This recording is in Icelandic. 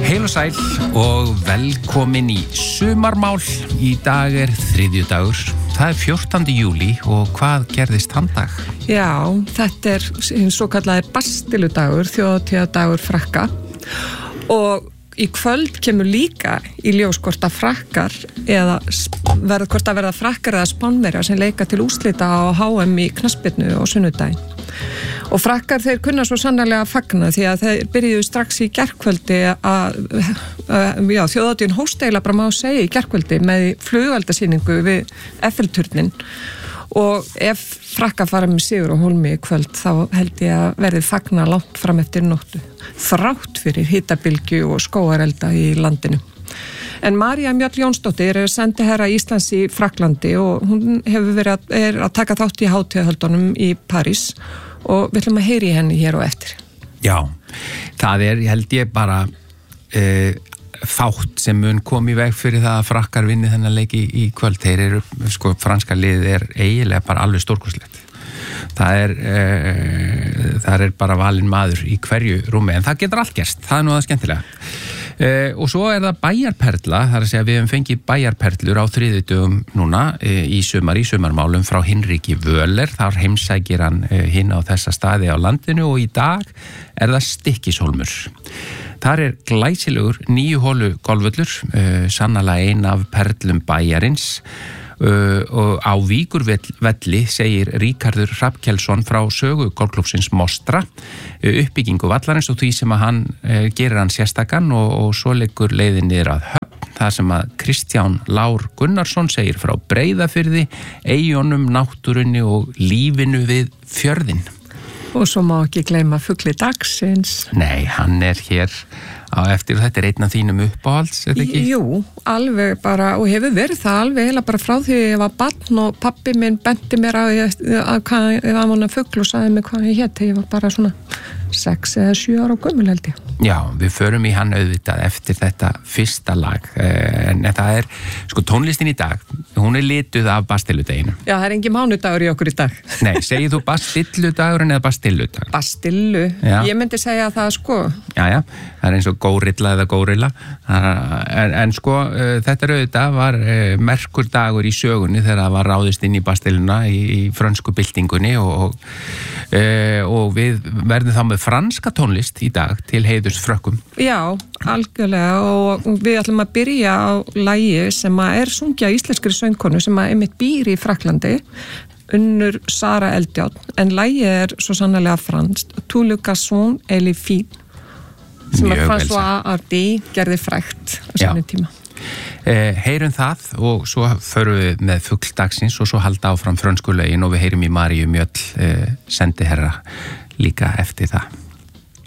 Heil og sæl og velkomin í sumarmál. Í dag þriðjudagur. Það 14. júlí og hvað gerðist þann dag? Já, þetta hinn svo kallaði Bastiludagur, þjóðhátíðardagur Frakka. Og í kvöld kemur líka í ljós hvort að frakkar verða frakkar eða Spánverjar sem leika til úrslita á HM í knattspyrnu á sunnudaginn. Og frakkar þeir kunna svo sannarlega að fagna því að þeir byrjuðu strax í gærkvöldi þjóðhátíðin hóst eiginlega bara má segja í gærkvöldi með flugeldasýningu við Eiffelturnin. Og ef frakkar fara með sigur og hólmi í kvöld þá held ég að verði fagna langt fram eftir nóttu. Þrátt fyrir hitabylgju og skógarelda í landinu. En María Mjöll Jónsdóttir sendiherra Íslands í Frakklandi og hún hefur er að taka þátt í hátíðahöldunum í París og við ætlum að heyra í henni hér og eftir. Já, það held ég bara fátt sem mun kom í veg fyrir það að frakkar vinni þennan leik í kvöld. Þeir eru, franska liðið eiginlega bara alveg stórkostlegt. Það er bara valinn maður í hverju rúmi, en það getur allt gerst, það nú það skemmtilega. Og svo það bæjarperla, það að segja við höfum fengið bæjarperlur á þriðjudögum núna í sumarmálum frá Hinriki Völler. Þar heimsækir hann hinn á þessa staði á landinu og í dag það Stykkishólmur. Þar glæsilegur 9 holu golfvöllur, sannarlega ein af perlum bæjarins. Og á Víkurvelli segir Ríkarður Hrafnkelsson frá sögu golfklúbbsins Mostra uppbyggingu vallarins og því sem að hann gerir hann sérstakan og svo leggur leiðin niður að Höfn, það sem að Kristján Lár Gunnarsson segir frá Breiðafirði, eyjunum, náttúrunni og lífinu við fjörðin. Og svo má ekki gleyma fugli dagsins. Nei, hann hér á eftir og þetta einn af þínum uppáhalds, þetta ekki? Jú, alveg bara, og hefur verið það alveg heila bara frá því ég var barn og pabbi minn benti mér að hvað ég var manna fugl og sagði mig hvað ég héti. Ég var bara svona 6 eða 7 ára gömul held ég. Já, við förum í hann auðvitað eftir þetta fyrsta lag, en það tónlistin í dag, hún lituð af Bastilludeginu. Já, það engin mánudagur í okkur í dag. Nei, segir þú Bastilludagurinn eða Bastilludagur? Bastillu, ég myndi segja það Já, það eins og górilla eða górilla, en þetta auðvitað var merkur dagur í sögunni þegar það var ráðist inn í Bastilluna í frönsku byltingunni og við verðum þá með franska tónlist í dag til heiðurs Frökkum. Já, algjörlega og við ætlum að byrja á lagi sem að sungja íslenskri söngkonu sem að einmitt býr í Frakklandi, Unnur Sara Eldjárn, en lagið svo sannarlega franskt, Tout le garçon et les filles, sem að François Hardy gerði frægt á sínum tíma. Heyrum það og svo förum við með fugl dagsins og svo halda áfram frönsku lögin og við heyrum í Maríu Mjöll sendiherra líka eftir það.